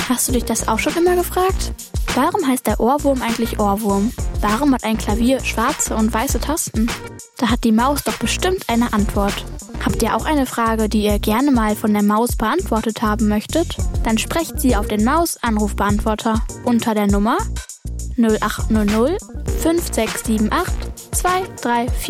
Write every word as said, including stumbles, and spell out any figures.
Hast du dich das auch schon immer gefragt? Warum heißt der Ohrwurm eigentlich Ohrwurm? Warum hat ein Klavier schwarze und weiße Tasten? Da hat die Maus doch bestimmt eine Antwort. Habt ihr auch eine Frage, die ihr gerne mal von der Maus beantwortet haben möchtet? Dann sprecht sie auf den Maus-Anrufbeantworter unter der Nummer null acht null null fünf sechs sieben acht zwei drei vier.